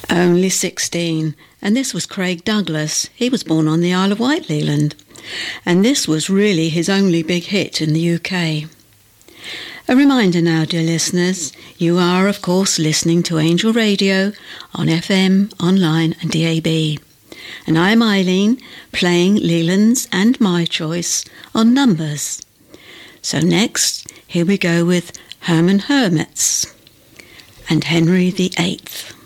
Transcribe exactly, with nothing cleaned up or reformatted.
Only sixteen, and this was Craig Douglas. He was born on the Isle of Wight, Leland, and this was really his only big hit in the U K. A reminder now, dear listeners, you are of course listening to Angel Radio on F M, online and D A B. And I'm Eileen, playing Leland's and my choice on numbers. So next, here we go with Hermann Hermits and Henry the Eighth.